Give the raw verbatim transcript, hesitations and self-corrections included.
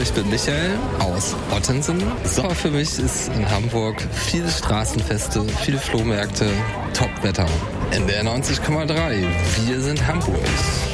Ich bin Michael aus Ottensen. Sommer für mich ist in Hamburg viele Straßenfeste, viele Flohmärkte, Top-Wetter. N D R neunzig Komma drei. Wir sind Hamburg.